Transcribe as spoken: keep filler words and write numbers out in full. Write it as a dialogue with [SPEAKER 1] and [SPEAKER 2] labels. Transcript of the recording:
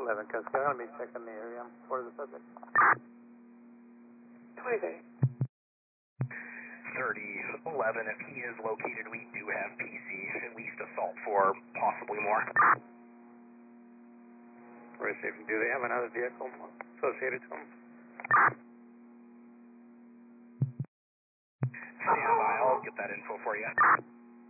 [SPEAKER 1] eleven, because I'm going to be checking the area for the subject.
[SPEAKER 2] twenty-three.
[SPEAKER 3] thirty eleven, if he is located, we do have P C, at least assault four, possibly more.
[SPEAKER 1] Receiving, do they have another vehicle associated to them?
[SPEAKER 3] Stand by, I'll get that info for you.